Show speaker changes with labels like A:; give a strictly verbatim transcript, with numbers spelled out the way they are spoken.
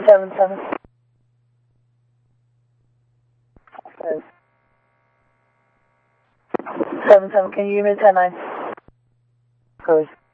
A: seven seven. Close. seven seven, can you give me the ten nine? Close.